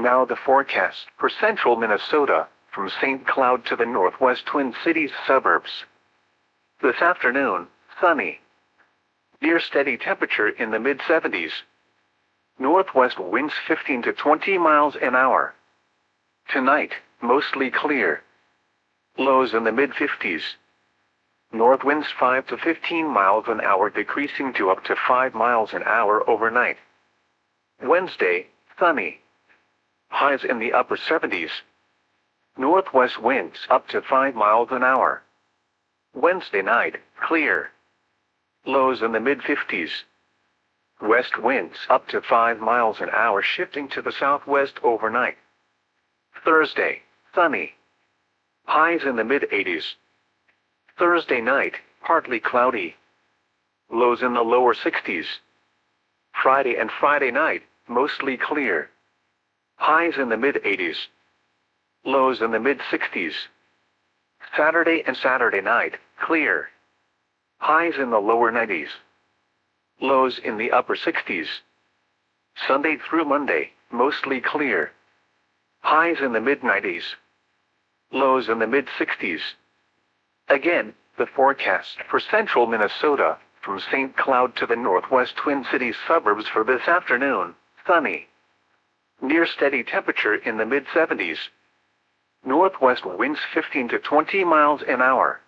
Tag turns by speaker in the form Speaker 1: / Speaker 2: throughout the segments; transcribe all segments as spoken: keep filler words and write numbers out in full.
Speaker 1: Now the forecast for central Minnesota, from Saint Cloud to the northwest Twin Cities suburbs. This afternoon, sunny. Near steady temperature in the mid seventies. Northwest winds fifteen to twenty miles an hour. Tonight, mostly clear. Lows in the mid fifties. North winds five to fifteen miles an hour, decreasing to up to five miles an hour overnight. Wednesday, sunny. Highs in the upper seventies. Northwest winds up to five miles an hour. Wednesday night, clear. Lows in the mid fifties. West winds up to five miles an hour, shifting to the southwest overnight. Thursday, sunny. Highs in the mid eighties. Thursday night, partly cloudy. Lows in the lower sixties. Friday and Friday night, mostly clear. Highs in the mid eighties. Lows in the mid sixties. Saturday and Saturday night, clear. Highs in the lower nineties. Lows in the upper sixties. Sunday through Monday, mostly clear. Highs in the mid nineties. Lows in the mid sixties. Again, the forecast for central Minnesota, from Saint Cloud to the northwest Twin Cities suburbs for this afternoon, sunny. Near steady temperature in the mid seventies. Northwest winds fifteen to twenty miles an hour.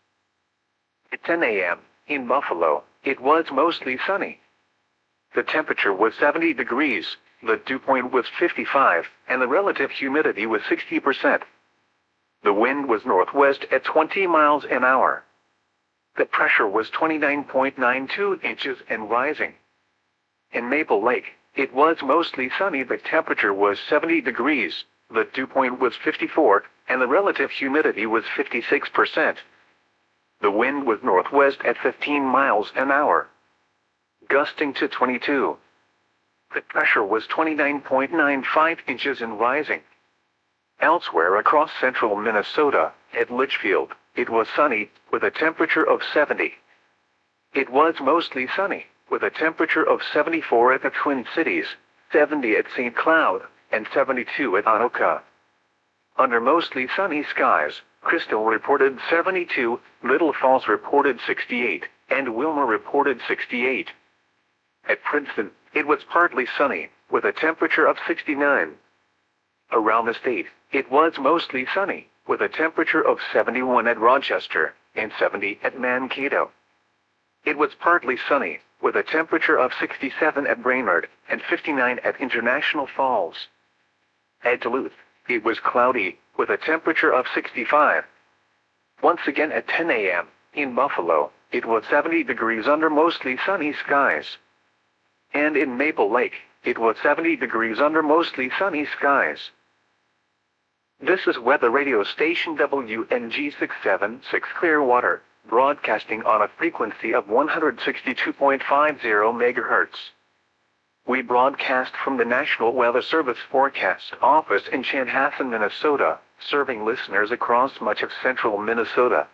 Speaker 1: At ten a m, in Buffalo, it was mostly sunny. The temperature was seventy degrees, the dew point was fifty-five, and the relative humidity was sixty percent. The wind was northwest at twenty miles an hour. The pressure was twenty-nine point nine two inches and rising. In Maple Lake, it was mostly sunny. The temperature was seventy degrees, the dew point was fifty-four, and the relative humidity was fifty-six percent. The wind was northwest at fifteen miles an hour, gusting to twenty-two. The pressure was twenty-nine point nine five inches and rising. Elsewhere across central Minnesota, at Litchfield, it was sunny, with a temperature of seventy. It was mostly sunny, with a temperature of seventy-four at the Twin Cities, seventy at Saint Cloud, and seventy-two at Anoka. Under mostly sunny skies, Crystal reported seventy-two, Little Falls reported sixty-eight, and Wilmer reported sixty-eight. At Princeton, it was partly sunny, with a temperature of sixty-nine. Around the state, it was mostly sunny, with a temperature of seventy-one at Rochester, and seventy at Mankato. It was partly sunny, with a temperature of sixty-seven at Brainerd, and fifty-nine at International Falls. At Duluth, it was cloudy, with a temperature of sixty-five. Once again at ten a m, in Buffalo, it was seventy degrees under mostly sunny skies. And in Maple Lake, it was seventy degrees under mostly sunny skies. This is weather radio station W N G six seventy-six Clearwater, broadcasting on a frequency of one hundred sixty-two point five zero megahertz. We broadcast from the National Weather Service Forecast Office in Chanhassen, Minnesota, serving listeners across much of central Minnesota.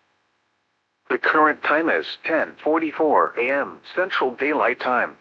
Speaker 1: The current time is ten forty-four a m Central Daylight Time.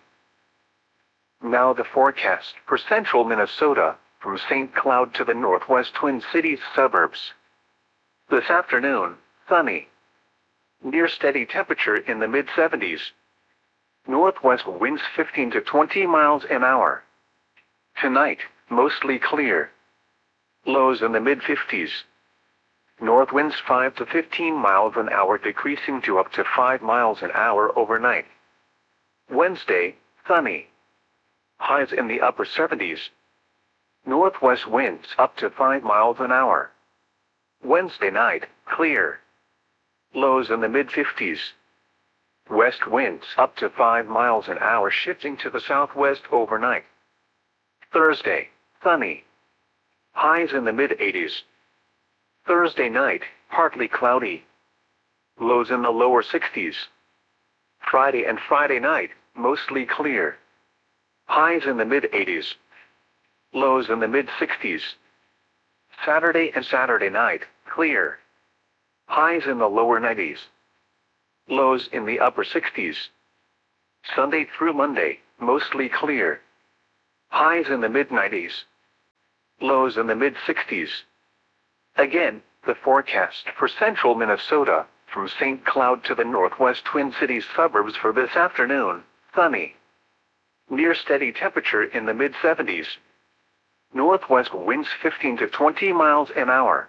Speaker 1: Now the forecast for central Minnesota, from Saint Cloud to the northwest Twin Cities suburbs. This afternoon, sunny. Near steady temperature in the mid seventies. Northwest winds fifteen to twenty miles an hour. Tonight, mostly clear. Lows in the mid fifties. North winds five to fifteen miles an hour, decreasing to up to five miles an hour overnight. Wednesday, sunny. Highs in the upper seventies. Northwest winds up to five miles an hour. Wednesday night, clear. Lows in the mid fifties. West winds up to five miles an hour, shifting to the southwest overnight. Thursday, sunny. Highs in the mid eighties. Thursday night, partly cloudy. Lows in the lower sixties. Friday and Friday night, mostly clear. Highs in the mid eighties. Lows in the mid sixties. Saturday and Saturday night, clear. Highs in the lower nineties. Lows in the upper sixties. Sunday through Monday, mostly clear. Highs in the mid nineties. Lows in the mid sixties. Again, the forecast for central Minnesota, from Saint Cloud to the northwest Twin Cities suburbs for this afternoon, sunny. Near steady temperature in the mid seventies. Northwest winds fifteen to twenty miles an hour.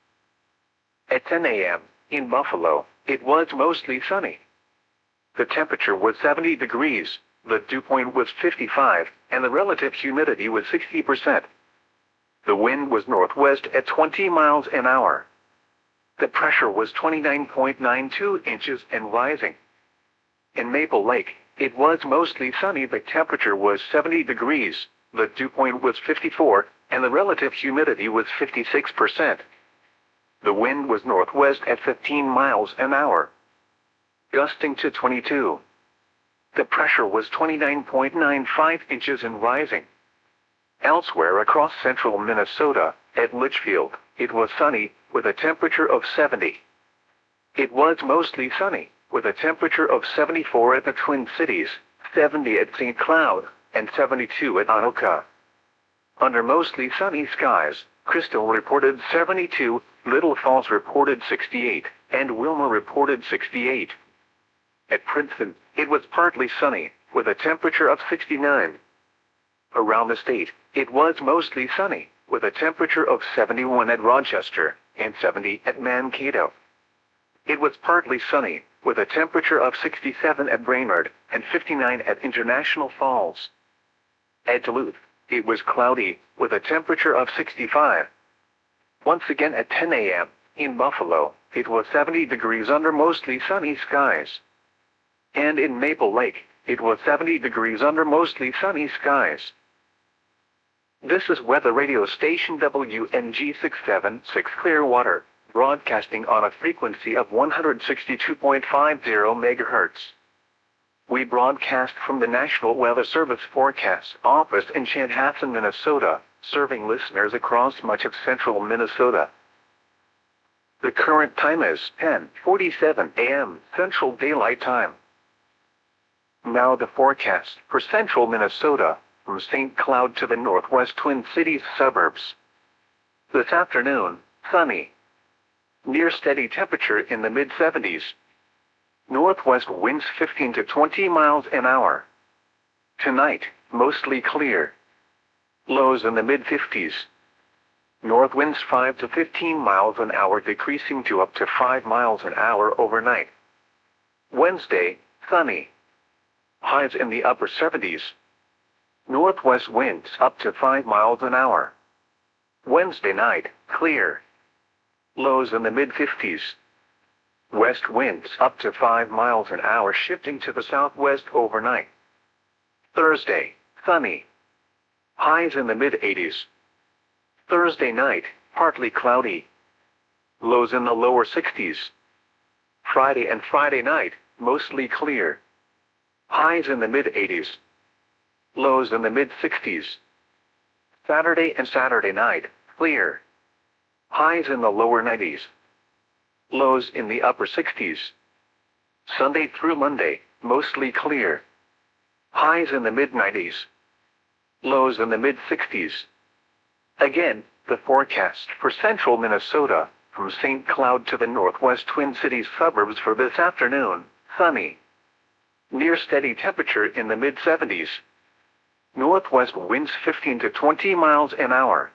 Speaker 1: At ten a m, in Buffalo, it was mostly sunny. The temperature was seventy degrees, the dew point was fifty-five, and the relative humidity was sixty percent. The wind was northwest at twenty miles an hour. The pressure was twenty-nine point nine two inches and rising. In Maple Lake, it was mostly sunny. The temperature was seventy degrees, the dew point was fifty-four, and the relative humidity was fifty-six percent. The wind was northwest at fifteen miles an hour, gusting to twenty-two. The pressure was twenty-nine point nine five inches and rising. Elsewhere across central Minnesota, at Litchfield, it was sunny, with a temperature of seventy. It was mostly sunny, with a temperature of seventy-four at the Twin Cities, seventy at Saint Cloud, and seventy-two at Anoka. Under mostly sunny skies, Crystal reported seventy-two, Little Falls reported sixty-eight, and Wilmer reported sixty-eight. At Princeton, it was partly sunny, with a temperature of sixty-nine. Around the state, it was mostly sunny, with a temperature of seventy-one at Rochester, and seventy at Mankato. It was partly sunny, with a temperature of sixty-seven at Brainerd, and fifty-nine at International Falls. At Duluth, it was cloudy, with a temperature of sixty-five. Once again at ten a m, in Buffalo, it was seventy degrees under mostly sunny skies. And in Maple Lake, it was seventy degrees under mostly sunny skies. This is weather radio station W N G six seven six Clearwater, broadcasting on a frequency of one hundred sixty-two point five zero megahertz. We broadcast from the National Weather Service Forecast Office in Chanhassen, Minnesota, serving listeners across much of central Minnesota. The current time is ten forty-seven a m Central Daylight Time. Now the forecast for central Minnesota, from Saint Cloud to the northwest Twin Cities suburbs. This afternoon, sunny. Near steady temperature in the mid seventies. Northwest winds fifteen to twenty miles an hour. Tonight, mostly clear. Lows in the mid fifties. North winds five to fifteen miles an hour, decreasing to up to five miles an hour overnight. Wednesday, sunny. Highs in the upper seventies. Northwest winds up to five miles an hour. Wednesday night, clear. Lows in the mid fifties. West winds up to five miles an hour, shifting to the southwest overnight. Thursday, sunny. Highs in the mid eighties. Thursday night, partly cloudy. Lows in the lower sixties. Friday and Friday night, mostly clear. Highs in the mid eighties. Lows in the mid sixties. Saturday and Saturday night, clear. Highs in the lower nineties. Lows in the upper sixties. Sunday through Monday, mostly clear. Highs in the mid nineties. Lows in the mid sixties. Again, the forecast for central Minnesota, from Saint Cloud to the northwest Twin Cities suburbs for this afternoon, sunny. Near steady temperature in the mid seventies. Northwest winds fifteen to twenty miles an hour.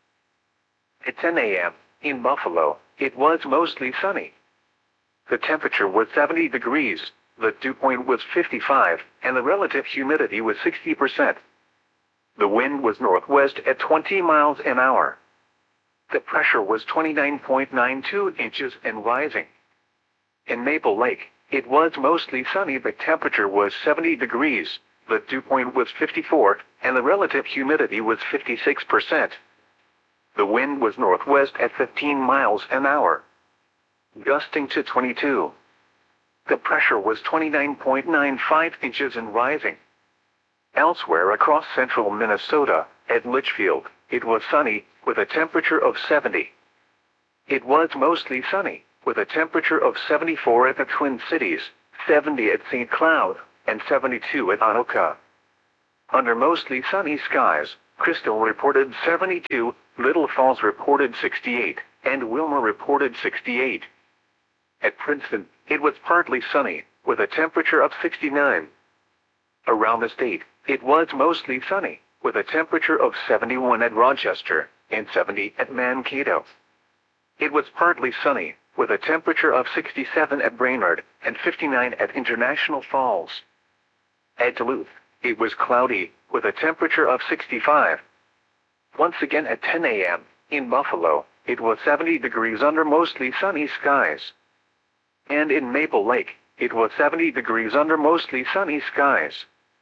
Speaker 1: At ten a m, in Buffalo, it was mostly sunny. The temperature was seventy degrees, the dew point was fifty-five, and the relative humidity was sixty percent. The wind was northwest at twenty miles an hour. The pressure was twenty-nine point nine two inches and rising. In Maple Lake, it was mostly sunny. The temperature was seventy degrees, the dew point was fifty-four, and the relative humidity was fifty-six percent. The wind was northwest at fifteen miles an hour, gusting to twenty-two. The pressure was twenty-nine point nine five inches and rising. Elsewhere across central Minnesota, at Litchfield, it was sunny, with a temperature of seventy. It was mostly sunny, with a temperature of seventy-four at the Twin Cities, seventy at Saint Cloud, and seventy-two at Anoka. Under mostly sunny skies, Crystal reported seventy-two, Little Falls reported sixty-eight, and Wilmer reported sixty-eight. At Princeton, it was partly sunny, with a temperature of sixty-nine. Around the state, it was mostly sunny, with a temperature of seventy-one at Rochester, and seventy at Mankato. It was partly sunny, with a temperature of sixty-seven at Brainerd, and fifty-nine at International Falls. At Duluth, it was cloudy, with a temperature of sixty-five. Once again at ten A M, in Buffalo, it was seventy degrees under mostly sunny skies. And in Maple Lake, it was seventy degrees under mostly sunny skies.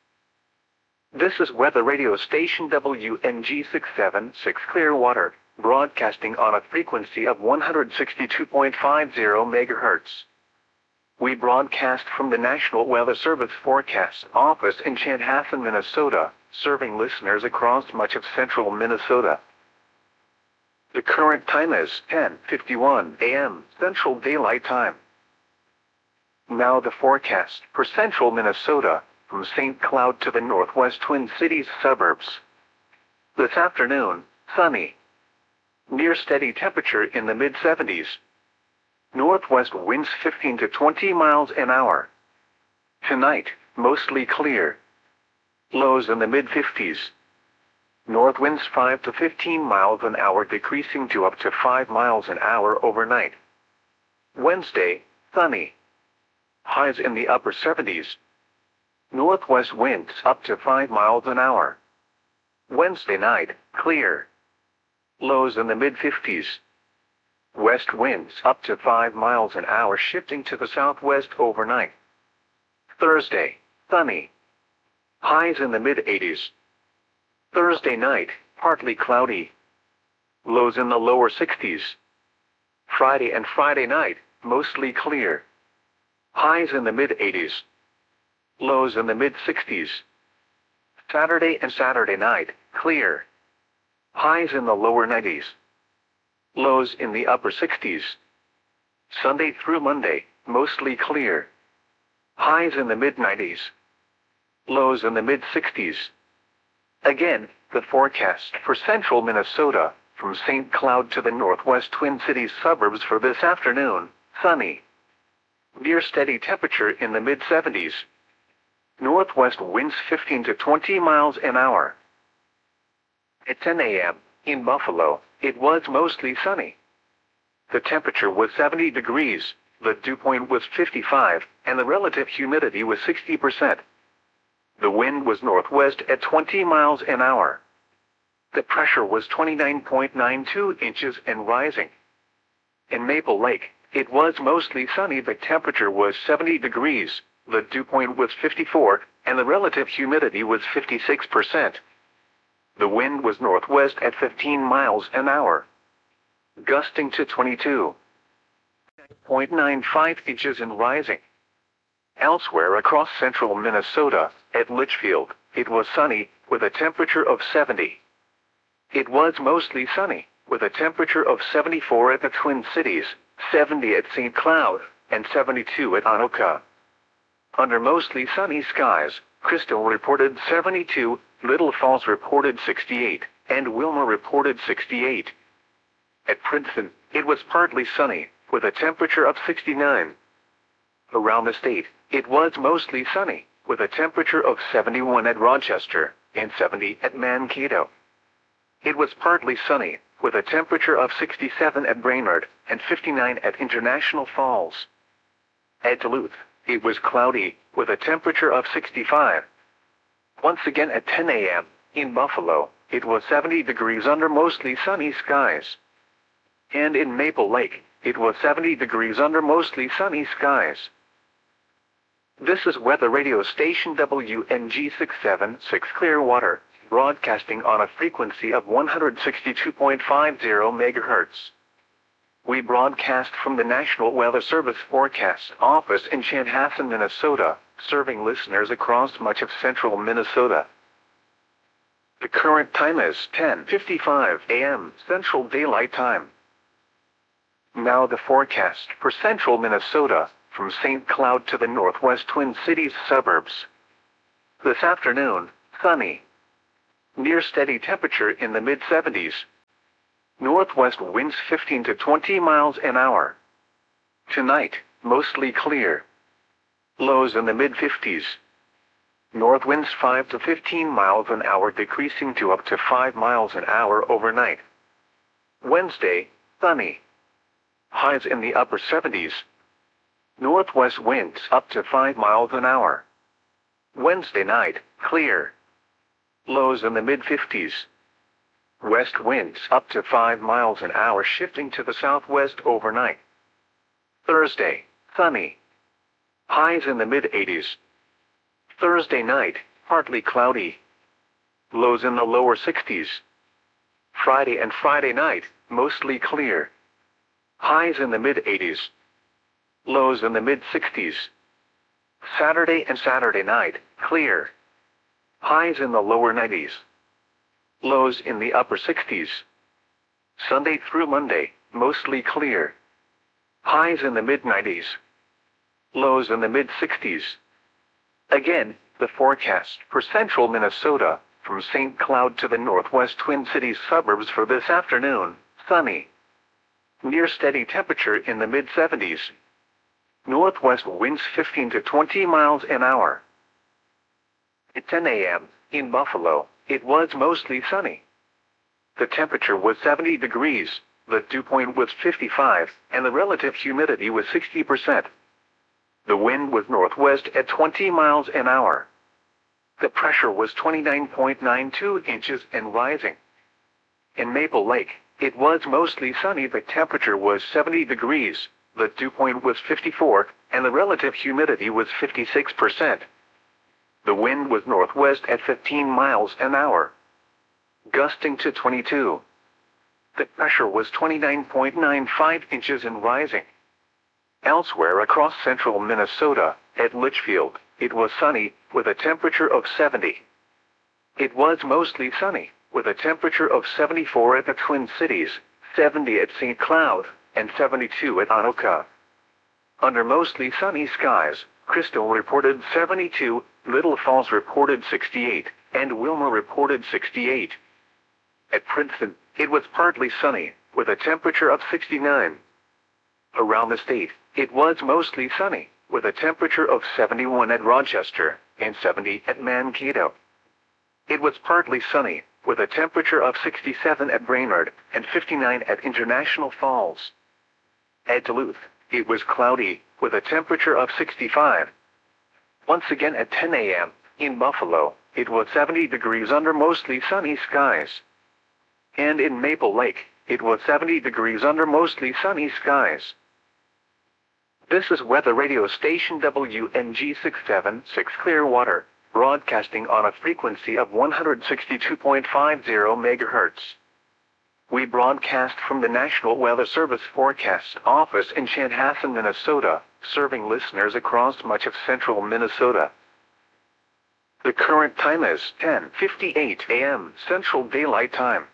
Speaker 1: This is weather radio station W N G six seven six Clearwater, broadcasting on a frequency of one hundred sixty-two point five zero megahertz. We broadcast from the National Weather Service Forecast Office in Chanhassen, Minnesota, serving listeners across much of central Minnesota. The current time is ten fifty-one A M Central Daylight Time. Now the forecast for central Minnesota, from Saint Cloud to the northwest Twin Cities suburbs. This afternoon, sunny. Near steady temperature in the mid seventies. Northwest winds fifteen to twenty miles an hour. Tonight, mostly clear. Lows in the mid fifties. North winds five to fifteen miles an hour, decreasing to up to five miles an hour overnight. Wednesday, sunny. Highs in the upper seventies. Northwest winds up to five miles an hour. Wednesday night, clear. Lows in the mid fifties. West winds up to five miles an hour, shifting to the southwest overnight. Thursday, sunny. Highs in the mid eighties. Thursday night, partly cloudy. Lows in the lower sixties. Friday and Friday night, mostly clear. Highs in the mid eighties. Lows in the mid sixties. Saturday and Saturday night, clear. Highs in the lower nineties. Lows in the upper sixties. Sunday through Monday, mostly clear. Highs in the mid nineties. Lows in the mid sixties. Again, the forecast for central Minnesota, from Saint Cloud to the northwest Twin Cities suburbs for this afternoon, sunny. Near steady temperature in the mid seventies. Northwest winds fifteen to twenty miles an hour. At ten A M, in Buffalo, it was mostly sunny. The temperature was seventy degrees, the dew point was fifty-five, and the relative humidity was sixty percent. The wind was northwest at twenty miles an hour. The pressure was twenty-nine point nine two inches and rising. In Maple Lake, it was mostly sunny. The temperature was seventy degrees, the dew point was fifty-four, and the relative humidity was fifty-six percent. The wind was northwest at fifteen miles an hour, gusting to twenty-two point nine five inches and rising. Elsewhere across central Minnesota, at Litchfield, it was sunny, with a temperature of seventy. It was mostly sunny, with a temperature of seventy-four at the Twin Cities, seventy at Saint Cloud, and seventy-two at Anoka. Under mostly sunny skies, Crystal reported seventy-two, Little Falls reported sixty-eight, and Wilmer reported sixty-eight. At Princeton, it was partly sunny, with a temperature of sixty-nine. Around the state, it was mostly sunny, with a temperature of seventy-one at Rochester, and seventy at Mankato. It was partly sunny, with a temperature of sixty-seven at Brainerd, and fifty-nine at International Falls. At Duluth, it was cloudy, with a temperature of sixty-five. Once again at ten A M, in Buffalo, it was seventy degrees under mostly sunny skies. And in Maple Lake, it was seventy degrees under mostly sunny skies. This is weather radio station W N G six seven six Clearwater, broadcasting on a frequency of one hundred sixty-two point five zero megahertz. We broadcast from the National Weather Service Forecast Office in Chanhassen, Minnesota, serving listeners across much of central Minnesota. The current time is ten fifty-five A M Central Daylight Time. Now the forecast for central Minnesota, from Saint Cloud to the northwest Twin Cities suburbs. This afternoon, sunny. Near steady temperature in the mid seventies. Northwest winds fifteen to twenty miles an hour. Tonight, mostly clear. Lows in the mid fifties. North winds five to fifteen miles an hour, decreasing to up to five miles an hour overnight. Wednesday, sunny. Highs in the upper seventies. Northwest winds up to five miles an hour. Wednesday night, clear. Lows in the mid fifties. West winds up to five miles an hour, shifting to the southwest overnight. Thursday, sunny. Highs in the mid eighties. Thursday night, partly cloudy. Lows in the lower sixties. Friday and Friday night, mostly clear. Highs in the mid eighties. Lows in the mid sixties. Saturday and Saturday night, clear. Highs in the lower nineties. Lows in the upper sixties. Sunday through Monday, mostly clear. Highs in the mid nineties. Lows in the mid sixties. Again, the forecast for central Minnesota, from Saint Cloud to the northwest Twin Cities suburbs for this afternoon, sunny. Near steady temperature in the mid seventies. Northwest winds fifteen to twenty miles an hour. At ten a m, in Buffalo, it was mostly sunny. The temperature was seventy degrees, the dew point was fifty-five, and the relative humidity was sixty percent. The wind was northwest at twenty miles an hour. The pressure was twenty-nine point nine two inches and rising. In Maple Lake, it was mostly sunny. The temperature was seventy degrees, the dew point was fifty-four, and the relative humidity was fifty-six percent. The wind was northwest at fifteen miles an hour, gusting to twenty-two. The pressure was twenty-nine point nine five inches and rising. Elsewhere across central Minnesota, at Litchfield, it was sunny, with a temperature of seventy. It was mostly sunny, with a temperature of seventy-four at the Twin Cities, seventy at Saint Cloud, and seventy-two at Anoka. Under mostly sunny skies, Crystal reported seventy-two, Little Falls reported sixty-eight, and Wilmer reported sixty-eight. At Princeton, it was partly sunny, with a temperature of sixty-nine. Around the state, it was mostly sunny, with a temperature of seventy-one at Rochester, and seventy at Mankato. It was partly sunny, with a temperature of sixty-seven at Brainerd, and fifty-nine at International Falls. At Duluth, it was cloudy, with a temperature of sixty-five. Once again at ten a m, in Buffalo, it was seventy degrees under mostly sunny skies. And in Maple Lake, it was seventy degrees under mostly sunny skies. This is weather radio station W N G six seventy-six Clearwater, broadcasting on a frequency of one hundred sixty-two point five zero megahertz. We broadcast from the National Weather Service Forecast Office in Chanhassen, Minnesota, serving listeners across much of central Minnesota. The current time is ten fifty-eight a m Central Daylight Time.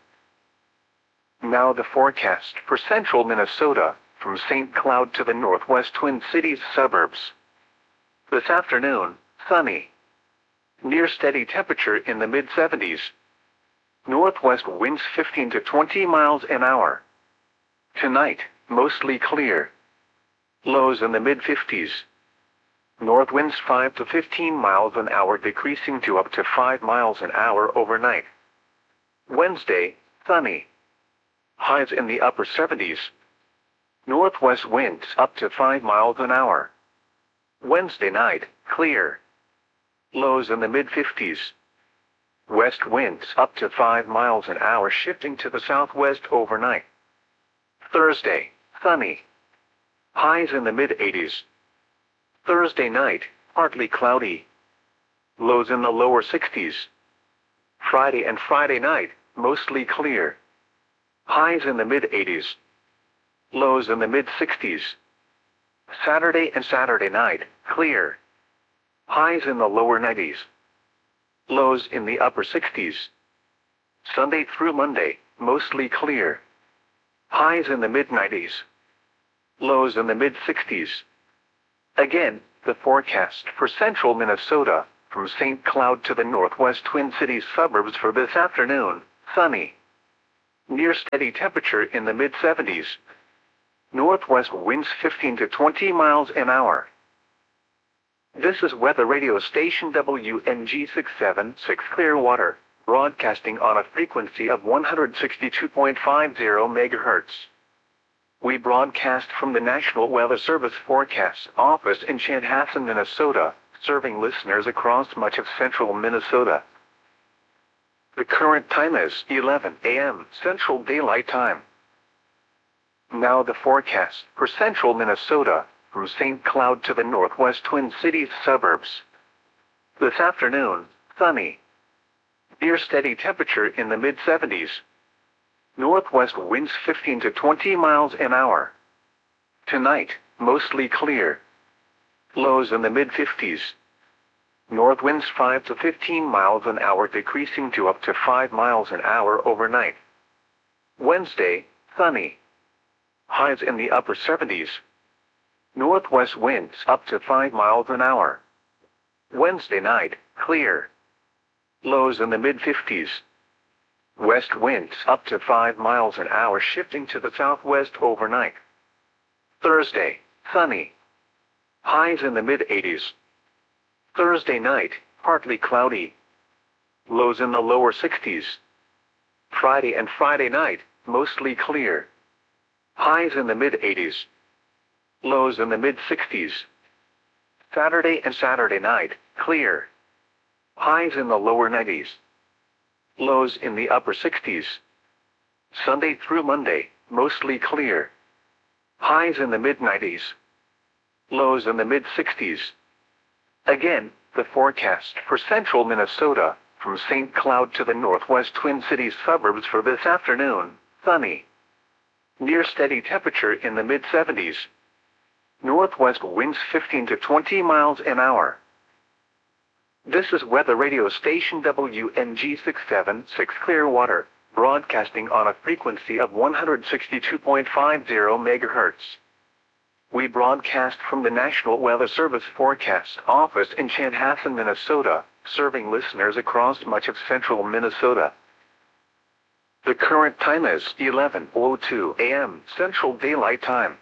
Speaker 1: Now the forecast for central Minnesota, from Saint Cloud to the northwest Twin Cities suburbs. This afternoon, sunny. Near steady temperature in the mid seventies. Northwest winds fifteen to twenty miles an hour. Tonight, mostly clear. Lows in the mid fifties. North winds five to fifteen miles an hour, decreasing to up to five miles an hour overnight. Wednesday, sunny. Highs in the upper seventies. Northwest winds up to five miles an hour. Wednesday night, clear. Lows in the mid fifties. West winds up to five miles an hour, shifting to the southwest overnight. Thursday, sunny. Highs in the mid eighties. Thursday night, partly cloudy. Lows in the lower sixties. Friday and Friday night, mostly clear. Highs in the mid eighties. Lows in the mid sixties. Saturday and Saturday night, clear. Highs in the lower nineties. Lows in the upper sixties. Sunday through Monday, mostly clear. Highs in the mid nineties. Lows in the mid sixties. Again, the forecast for central Minnesota, from Saint Cloud to the northwest Twin Cities suburbs for this afternoon, sunny. Near steady temperature in the mid seventies. Northwest winds fifteen to twenty miles an hour. This is weather radio station W N G six seven six Clearwater, broadcasting on a frequency of one hundred sixty-two point five zero megahertz. We broadcast from the National Weather Service Forecast Office in Chanhassen, Minnesota, serving listeners across much of central Minnesota. The current time is eleven a m Central Daylight Time. Now the forecast for central Minnesota, from Saint Cloud to the northwest Twin Cities suburbs. This afternoon, sunny. Near steady temperature in the mid seventies. Northwest winds fifteen to twenty miles an hour. Tonight, mostly clear. Lows in the mid fifties. North winds five to fifteen miles an hour, decreasing to up to five miles an hour overnight. Wednesday, sunny. Highs in the upper seventies. Northwest winds up to five miles an hour. Wednesday night, clear. Lows in the mid fifties. West winds up to five miles an hour, shifting to the southwest overnight. Thursday, sunny. Highs in the mid eighties. Thursday night, partly cloudy. Lows in the lower sixties. Friday and Friday night, mostly clear. Highs in the mid eighties. Lows in the mid sixties. Saturday and Saturday night, clear. Highs in the lower nineties. Lows in the upper sixties. Sunday through Monday, mostly clear. Highs in the mid nineties. Lows in the mid sixties. Again, the forecast for central Minnesota, from Saint Cloud to the northwest Twin Cities suburbs for this afternoon, sunny. Near steady temperature in the mid seventies. Northwest winds fifteen to twenty miles an hour. This is weather radio station W N G six seven six Clearwater, broadcasting on a frequency of one hundred sixty-two point five zero megahertz. We broadcast from the National Weather Service Forecast Office in Chanhassen, Minnesota, serving listeners across much of central Minnesota. The current time is eleven oh two a m Central Daylight Time.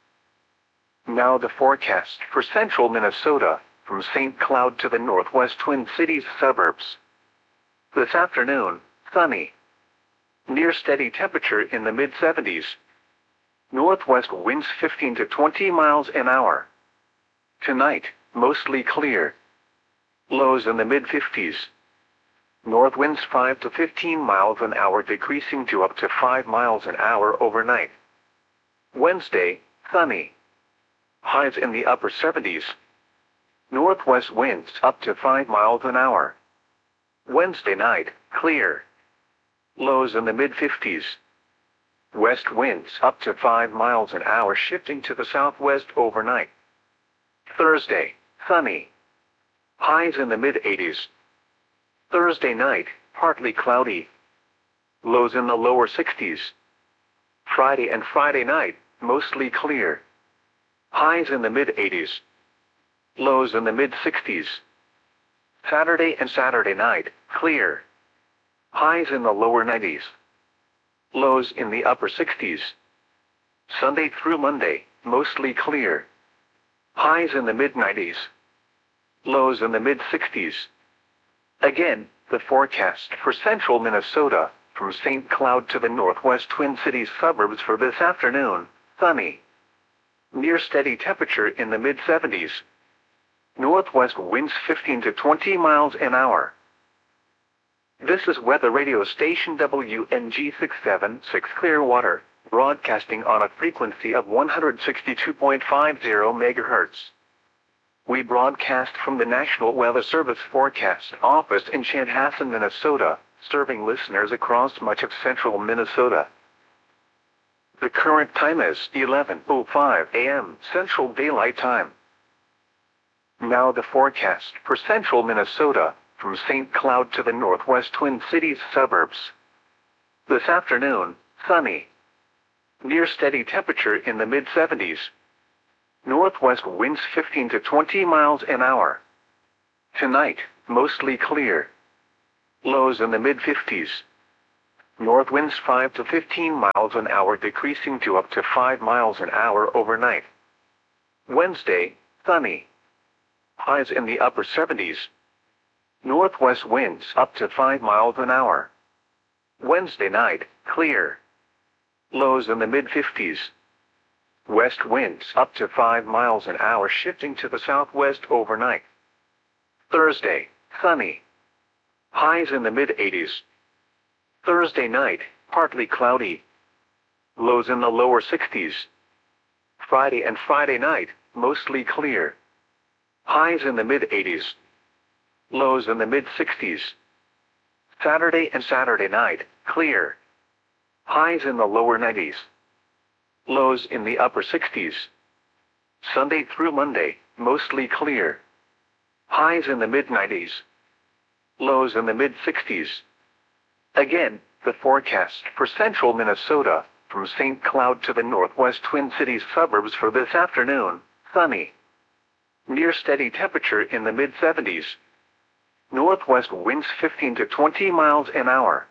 Speaker 1: Now the forecast for central Minnesota, from Saint Cloud to the northwest Twin Cities suburbs. This afternoon, sunny. Near steady temperature in the mid seventies. Northwest winds fifteen to twenty miles an hour. Tonight, mostly clear. Lows in the mid fifties. North winds five to fifteen miles an hour, decreasing to up to five miles an hour overnight. Wednesday, sunny. Highs in the upper seventies. Northwest winds up to five miles an hour. Wednesday night, clear. Lows in the mid fifties. West winds up to five miles an hour, shifting to the southwest overnight. Thursday, sunny. Highs in the mid eighties. Thursday night, partly cloudy. Lows in the lower sixties. Friday and Friday night, mostly clear. Highs in the mid eighties. Lows in the mid sixties. Saturday and Saturday night, clear. Highs in the lower nineties. Lows in the upper sixties. Sunday through Monday, mostly clear. Highs in the mid nineties. Lows in the mid sixties. Again, the forecast for central Minnesota, from Saint Cloud to the northwest Twin Cities suburbs for this afternoon, sunny. Near steady temperature in the mid seventies. Northwest winds fifteen to twenty miles an hour. This is weather radio station W N G six seven six Clearwater, broadcasting on a frequency of one hundred sixty-two point five zero megahertz. We broadcast from the National Weather Service Forecast Office in Chanhassen, Minnesota, serving listeners across much of central Minnesota. The current time is eleven oh five a m Central Daylight Time. Now the forecast for central Minnesota, from Saint Cloud to the northwest Twin Cities suburbs. This afternoon, sunny. Near steady temperature in the mid seventies. Northwest winds fifteen to twenty miles an hour. Tonight, mostly clear. Lows in the mid fifties. North winds five to fifteen miles an hour decreasing to up to five miles an hour overnight. Wednesday, sunny. Highs in the upper seventies. Northwest winds up to five miles an hour. Wednesday night, clear. Lows in the mid fifties. West winds up to five miles an hour shifting to the southwest overnight. Thursday, sunny. Highs in the mid eighties. Thursday night, partly cloudy. Lows in the lower sixties. Friday and Friday night, mostly clear. Highs in the mid eighties. Lows in the mid sixties. Saturday and Saturday night, clear. Highs in the lower nineties. Lows in the upper sixties. Sunday through Monday, mostly clear. Highs in the mid nineties. Lows in the mid sixties. Again, the forecast for central Minnesota, from Saint Cloud to the northwest Twin Cities suburbs for this afternoon, sunny. Near steady temperature in the mid seventies. Northwest winds fifteen to twenty miles an hour.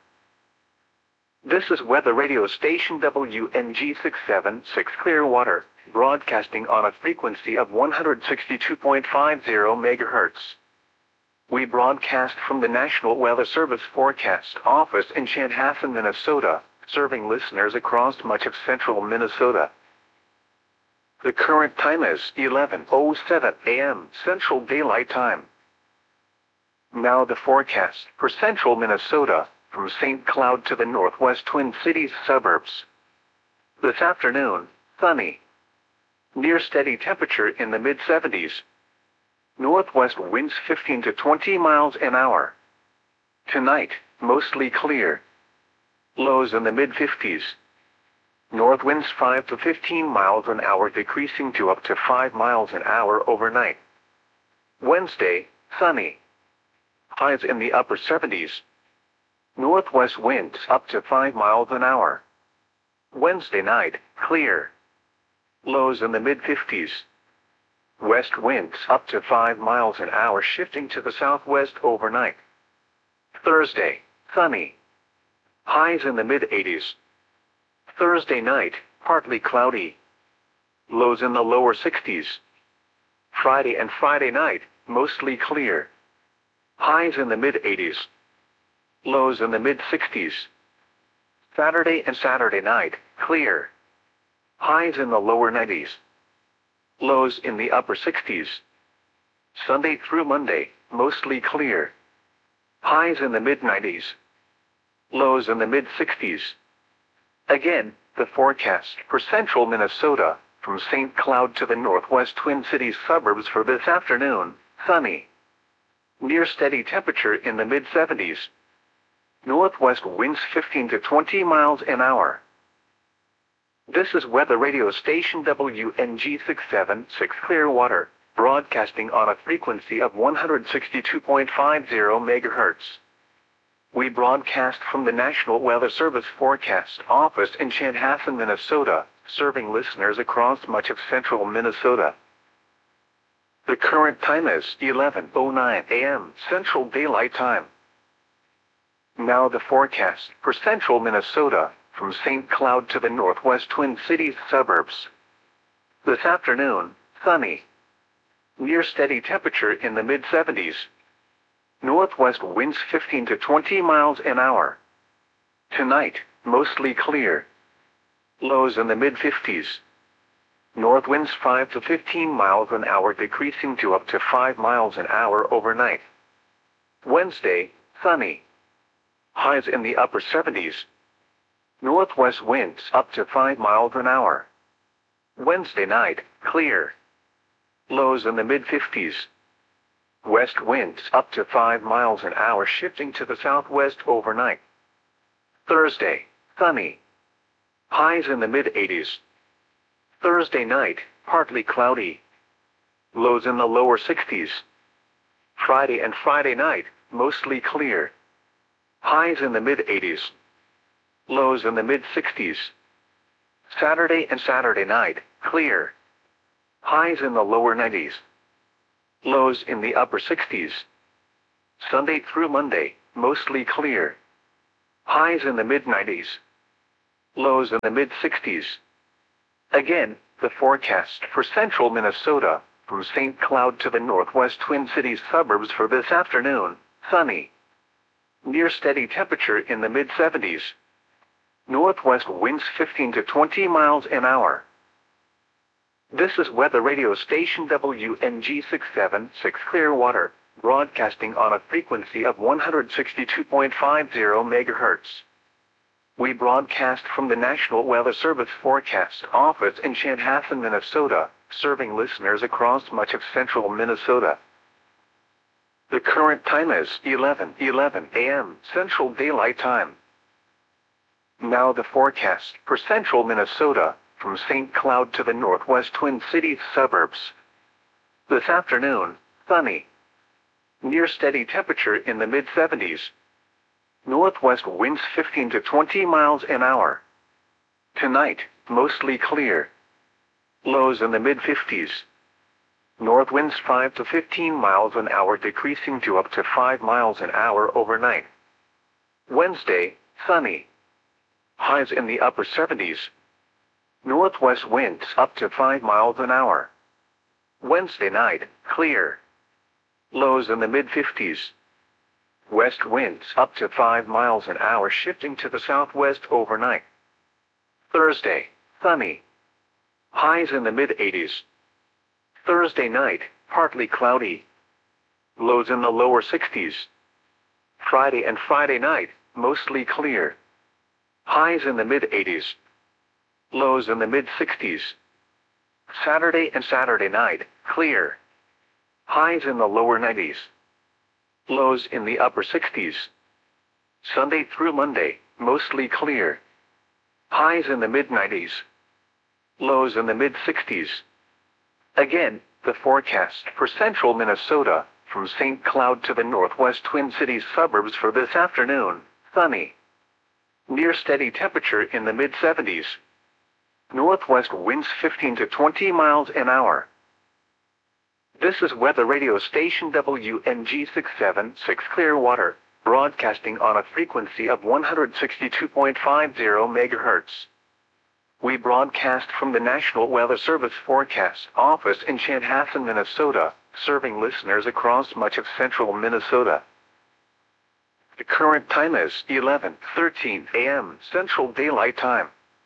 Speaker 1: This is weather radio station W N G six seven six Clearwater, broadcasting on a frequency of one hundred sixty-two point five zero megahertz. We broadcast from the National Weather Service Forecast Office in Chanhassen, Minnesota, serving listeners across much of central Minnesota. The current time is eleven oh seven a m Central Daylight Time. Now the forecast for central Minnesota, from Saint Cloud to the northwest Twin Cities suburbs. This afternoon, sunny. Near steady temperature in the mid seventies. Northwest winds fifteen to twenty miles an hour. Tonight, mostly clear. Lows in the mid fifties. North winds five to fifteen miles an hour decreasing to up to five miles an hour overnight. Wednesday, sunny. Highs in the upper seventies. Northwest winds up to five miles an hour. Wednesday night, clear. Lows in the mid fifties. West winds up to five miles an hour shifting to the southwest overnight. Thursday, sunny. Highs in the mid eighties. Thursday night, partly cloudy. Lows in the lower sixties. Friday and Friday night, mostly clear. Highs in the mid eighties. Lows in the mid sixties. Saturday and Saturday night, clear. Highs in the lower nineties. Lows in the upper sixties. Sunday through Monday, mostly clear. Highs in the mid nineties. Lows in the mid sixties. Again, the forecast for central Minnesota, from Saint Cloud to the northwest Twin Cities suburbs for this afternoon, sunny. Near steady temperature in the mid seventies. Northwest winds fifteen to twenty miles an hour. This is weather radio station W N G six seven six Clearwater, broadcasting on a frequency of one hundred sixty-two point five zero megahertz. We broadcast from the National Weather Service Forecast Office in Chanhassen, Minnesota, serving listeners across much of central Minnesota. The current time is eleven oh nine a m Central Daylight Time. Now the forecast for central Minnesota, from Saint Cloud to the northwest Twin Cities suburbs. This afternoon, sunny. Near steady temperature in the mid seventies. Northwest winds fifteen to twenty miles an hour. Tonight, mostly clear. Lows in the mid fifties. North winds five to fifteen miles an hour decreasing to up to five miles an hour overnight. Wednesday, sunny. Highs in the upper seventies. Northwest winds up to five miles an hour. Wednesday night, clear. Lows in the mid fifties. West winds up to five miles an hour shifting to the southwest overnight. Thursday, sunny. Highs in the mid eighties. Thursday night, partly cloudy. Lows in the lower sixties. Friday and Friday night, mostly clear. Highs in the mid eighties. Lows in the mid sixties. Saturday and Saturday night, clear. Highs in the lower nineties. Lows in the upper sixties. Sunday through Monday, mostly clear. Highs in the mid nineties. Lows in the mid sixties. Again, the forecast for central Minnesota, from Saint Cloud to the northwest Twin Cities suburbs for this afternoon, sunny. Near steady temperature in the mid seventies. Northwest winds fifteen to twenty miles an hour. This is weather radio station W N G six seventy-six Clearwater, broadcasting on a frequency of one hundred sixty-two point five zero megahertz. We broadcast from the National Weather Service Forecast Office in Chanhassen, Minnesota, serving listeners across much of central Minnesota. The current time is eleven eleven a m Central Daylight Time. Now the forecast for central Minnesota, from Saint Cloud to the northwest Twin Cities suburbs. This afternoon, sunny. Near steady temperature in the mid seventies. Northwest winds fifteen to twenty miles an hour. Tonight, mostly clear. Lows in the mid fifties. North winds five to fifteen miles an hour, decreasing to up to five miles an hour overnight. Wednesday, sunny. Highs in the upper seventies. Northwest winds up to five miles an hour. Wednesday night, clear. Lows in the mid fifties. West winds up to five miles an hour, shifting to the southwest overnight. Thursday, sunny. Highs in the mid eighties. Thursday night, partly cloudy. Lows in the lower sixties. Friday and Friday night, mostly clear. Highs in the mid eighties. Lows in the mid sixties. Saturday and Saturday night, clear. Highs in the lower nineties. Lows in the upper sixties. Sunday through Monday, mostly clear. Highs in the mid nineties. Lows in the mid sixties. Again, the forecast for central Minnesota, from Saint Cloud to the northwest Twin Cities suburbs for this afternoon, sunny. Near steady temperature in the mid seventies. Northwest winds fifteen to twenty miles an hour. This is weather radio station W N G six seventy-six Clearwater, broadcasting on a frequency of one hundred sixty-two point five zero megahertz. We broadcast from the National Weather Service Forecast Office in Chanhassen, Minnesota, serving listeners across much of central Minnesota. The current time is eleven thirteen a m Central Daylight Time.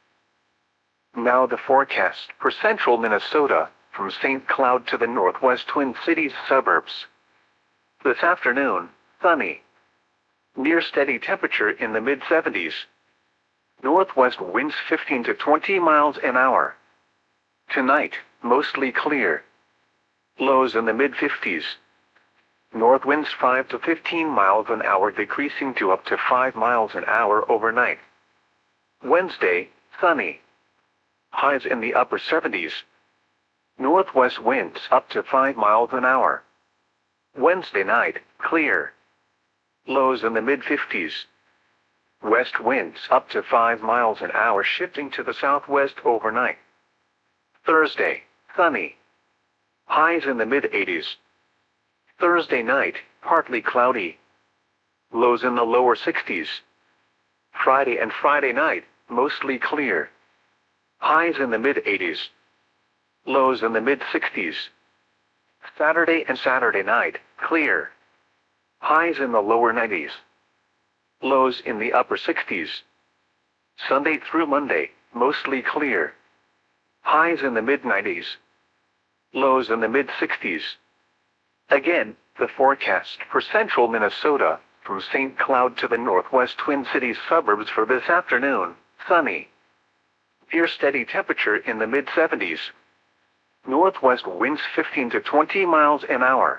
Speaker 1: Now the forecast for central Minnesota, from Saint Cloud to the northwest Twin Cities suburbs. This afternoon, sunny. Near steady temperature in the mid seventies. Northwest winds fifteen to twenty miles an hour. Tonight, mostly clear. Lows in the mid fifties. North winds five to fifteen miles an hour, decreasing to up to five miles an hour overnight. Wednesday, sunny. Highs in the upper seventies. Northwest winds up to five miles an hour. Wednesday night, clear. Lows in the mid fifties. West winds up to five miles an hour, shifting to the southwest overnight. Thursday, sunny. Highs in the mid eighties. Thursday night, partly cloudy. Lows in the lower sixties. Friday and Friday night, mostly clear. Highs in the mid eighties. Lows in the mid sixties. Saturday and Saturday night, clear. Highs in the lower nineties. Lows in the upper sixties. Sunday through Monday, mostly clear. Highs in the mid nineties. Lows in the mid sixties. Again, the forecast for central Minnesota, from Saint Cloud to the northwest Twin Cities suburbs for this afternoon, sunny. Near steady temperature in the mid seventies. Northwest winds fifteen to twenty miles an hour.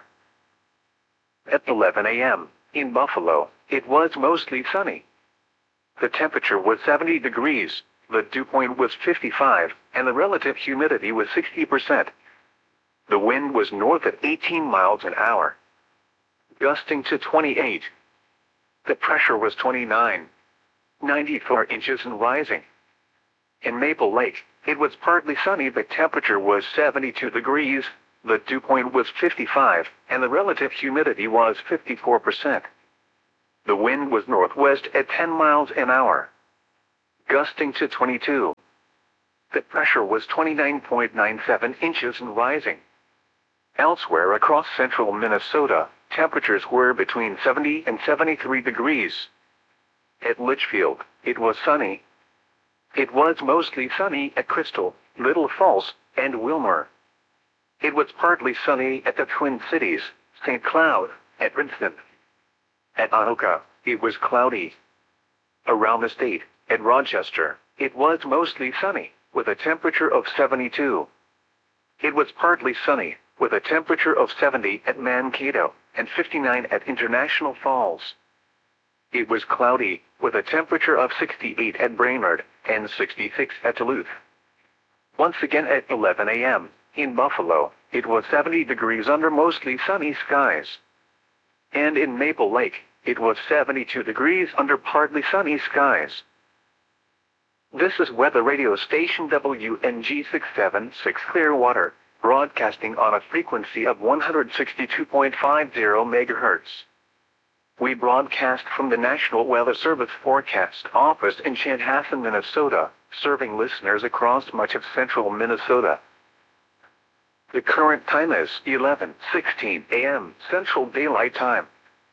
Speaker 1: At eleven a m, in Buffalo, it was mostly sunny. The temperature was seventy degrees, the dew point was fifty-five, and the relative humidity was sixty percent. The wind was north at eighteen miles an hour, gusting to twenty-eight. The pressure was twenty-nine point nine four inches and rising. In Maple Lake, it was partly sunny. The temperature was seventy-two degrees, The dew point was fifty-five, and the relative humidity was fifty-four percent. The wind was northwest at ten miles an hour, gusting to twenty-two. The pressure was twenty-nine point nine seven inches and rising. Elsewhere across central Minnesota, temperatures were between seventy and seventy-three degrees. At Litchfield, it was sunny. It was mostly sunny at Crystal, Little Falls, and Wilmer. It was partly sunny at the Twin Cities, Saint Cloud, and Princeton. At Anoka, it was cloudy. Around the state, at Rochester, it was mostly sunny, with a temperature of seventy-two. It was partly sunny, with a temperature of seventy at Mankato, and fifty-nine at International Falls. It was cloudy, with a temperature of sixty-eight at Brainerd, and sixty-six at Duluth. Once again at eleven a m, in Buffalo, it was seventy degrees under mostly sunny skies. And in Maple Lake, it was seventy-two degrees under partly sunny skies. This is weather radio station W N G six seven six Clearwater, broadcasting on a frequency of one hundred sixty-two point five zero megahertz. We broadcast from the National Weather Service Forecast Office in Chanhassen, Minnesota, serving listeners across much of central Minnesota. The current time is eleven sixteen a m Central Daylight Time.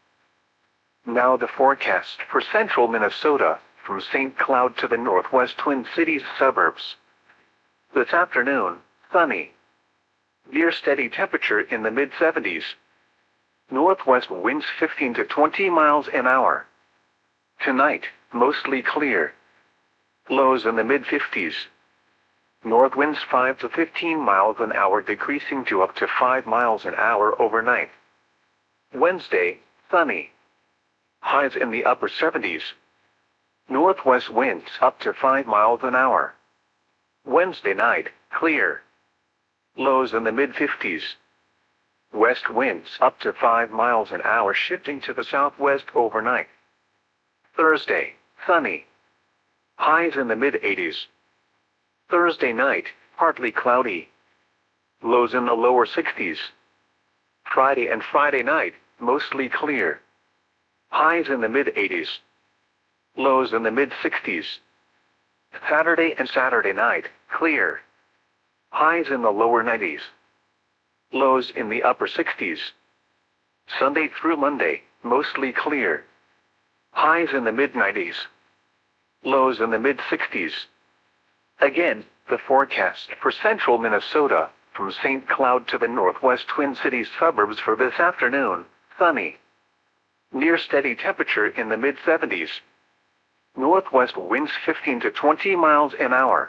Speaker 1: Now the forecast for central Minnesota, from Saint Cloud to the northwest Twin Cities suburbs. This afternoon, sunny. Near steady temperature in the mid seventies. Northwest winds fifteen to twenty miles an hour. Tonight, mostly clear. Lows in the mid fifties. North winds five to fifteen miles an hour, decreasing to up to five miles an hour overnight. Wednesday, sunny. Highs in the upper seventies. Northwest winds up to five miles an hour. Wednesday night, clear. Lows in the mid fifties. West winds up to five miles an hour, shifting to the southwest overnight. Thursday, sunny. Highs in the mid eighties. Thursday night, partly cloudy. Lows in the lower sixties. Friday and Friday night, mostly clear. Highs in the mid eighties. Lows in the mid sixties. Saturday and Saturday night, clear. Highs in the lower nineties. Lows in the upper sixties. Sunday through Monday, mostly clear. Highs in the mid nineties. Lows in the mid sixties. Again, the forecast for central Minnesota, from Saint Cloud to the northwest Twin Cities suburbs for this afternoon, sunny. Near steady temperature in the mid seventies. Northwest winds fifteen to twenty miles an hour.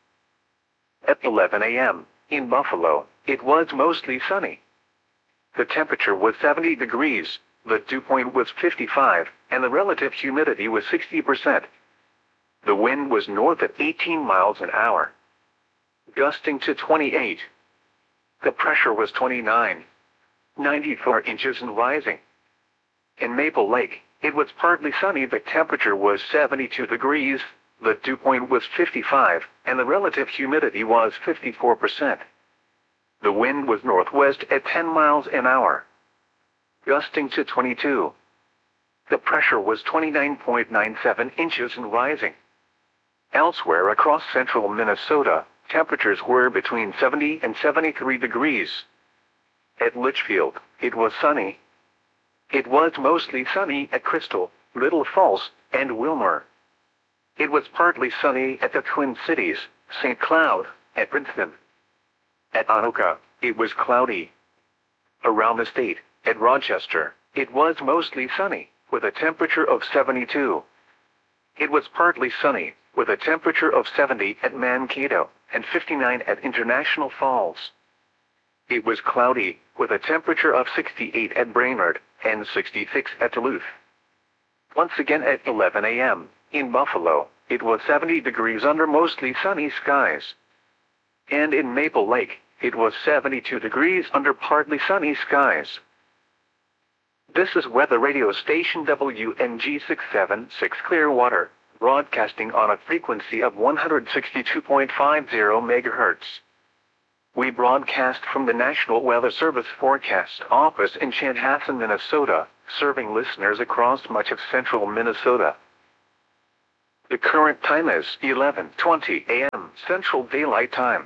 Speaker 1: At eleven a m, in Buffalo, it was mostly sunny. The temperature was seventy degrees, the dew point was fifty-five, and the relative humidity was sixty percent. The wind was north at eighteen miles an hour, gusting to twenty-eight. The pressure was twenty-nine point nine four inches and rising. In Maple Lake, it was partly sunny. The temperature was seventy-two degrees, the dew point was fifty-five, and the relative humidity was fifty-four percent. The wind was northwest at ten miles an hour, gusting to twenty-two. The pressure was twenty-nine point nine seven inches and rising. Elsewhere across central Minnesota, temperatures were between seventy and seventy-three degrees. At Litchfield, it was sunny. It was mostly sunny at Crystal, Little Falls, and Wilmer. It was partly sunny at the Twin Cities, Saint Cloud, and Princeton. At Anoka, it was cloudy. Around the state, at Rochester, it was mostly sunny, with a temperature of seventy-two. It was partly sunny, with a temperature of seventy at Mankato, and fifty-nine at International Falls. It was cloudy, with a temperature of sixty-eight at Brainerd, and sixty-six at Duluth. Once again at eleven a m, in Buffalo, it was seventy degrees under mostly sunny skies. And in Maple Lake, it was seventy-two degrees under partly sunny skies. This is weather radio station W N G six seven six Clearwater, broadcasting on a frequency of one hundred sixty-two point five zero megahertz. We broadcast from the National Weather Service Forecast Office in Chanhassen, Minnesota, serving listeners across much of central Minnesota. The current time is eleven twenty a m Central Daylight Time.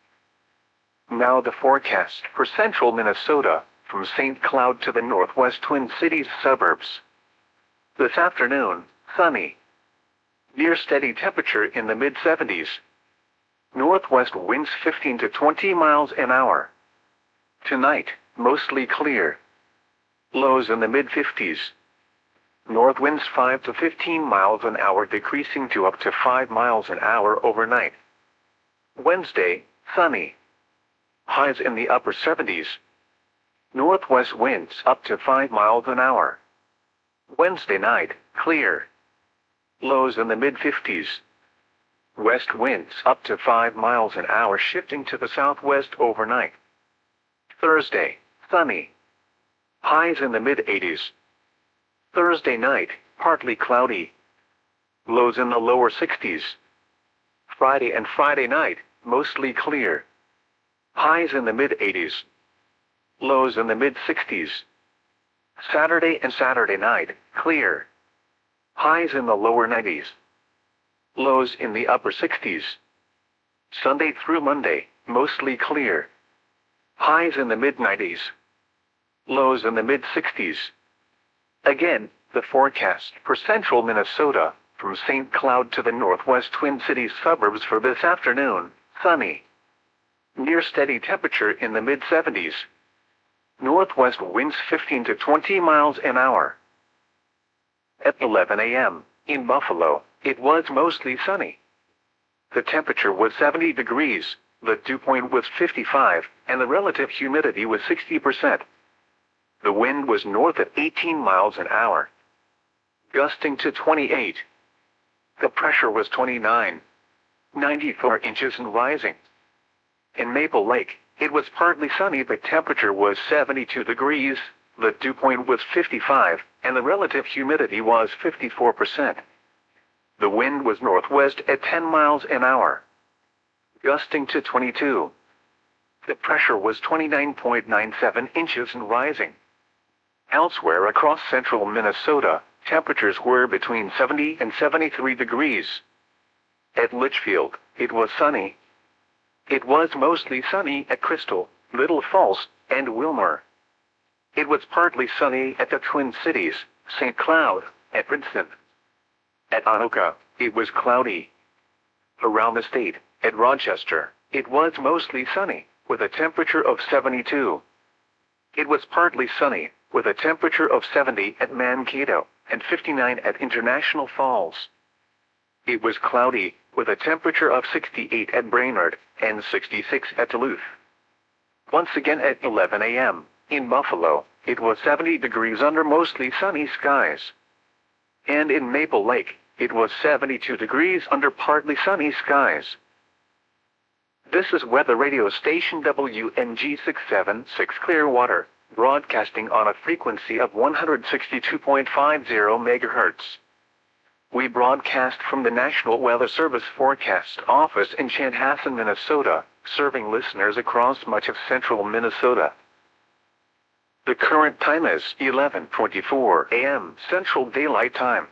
Speaker 1: Now the forecast for central Minnesota, from Saint Cloud to the northwest Twin Cities suburbs. This afternoon, sunny. Near steady temperature in the mid seventies. Northwest winds fifteen to twenty miles an hour. Tonight, mostly clear. Lows in the mid fifties. North winds five to fifteen miles an hour, decreasing to up to five miles an hour overnight. Wednesday, sunny. Highs in the upper seventies. Northwest winds up to five miles an hour. Wednesday night, clear. Lows in the mid fifties. West winds up to five miles an hour, shifting to the southwest overnight. Thursday, sunny. Highs in the mid eighties. Thursday night, partly cloudy. Lows in the lower sixties. Friday and Friday night, mostly clear. Highs in the mid eighties. Lows in the mid sixties. Saturday and Saturday night, clear. Highs in the lower nineties. Lows in the upper sixties. Sunday through Monday, mostly clear. Highs in the mid nineties. Lows in the mid sixties. Again, the forecast for central Minnesota, from Saint Cloud to the northwest Twin Cities suburbs for this afternoon, sunny. Near steady temperature in the mid seventies. Northwest winds fifteen to twenty miles an hour. At eleven a m, in Buffalo, it was mostly sunny. The temperature was seventy degrees, the dew point was fifty-five, and the relative humidity was sixty percent. The wind was north at eighteen miles an hour, gusting to twenty-eight. The pressure was twenty-nine, ninety-four inches and rising. In Maple Lake, it was partly sunny. The temperature was seventy-two degrees, the dew point was fifty-five, and the relative humidity was fifty-four percent. The wind was northwest at ten miles an hour, gusting to twenty-two. The pressure was twenty-nine point nine seven inches and rising. Elsewhere across central Minnesota, temperatures were between seventy and seventy-three degrees. At Litchfield, it was sunny. It was mostly sunny at Crystal, Little Falls, and Wilmer. It was partly sunny at the Twin Cities, Saint Cloud, and Princeton. At Anoka, it was cloudy. Around the state, at Rochester, it was mostly sunny, with a temperature of seventy-two. It was partly sunny, with a temperature of seventy at Mankato, and fifty-nine at International Falls. It was cloudy, with a temperature of sixty-eight at Brainerd, and sixty-six at Duluth. Once again at eleven a m, in Buffalo, it was seventy degrees under mostly sunny skies. And in Maple Lake, it was seventy-two degrees under partly sunny skies. This is weather radio station W N G six seventy-six Clearwater, broadcasting on a frequency of one hundred sixty-two point five zero megahertz. We broadcast from the National Weather Service Forecast Office in Chanhassen, Minnesota, serving listeners across much of central Minnesota. The current time is eleven twenty-four a m Central Daylight Time.